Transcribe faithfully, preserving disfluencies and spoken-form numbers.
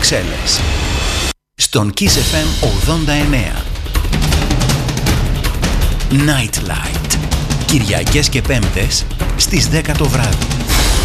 Βρυξέλλες. Στον Kiss εφ εμ ογδόντα εννέα. Nightlight. Κυριακές και Πέμπτες στις δέκα το βράδυ.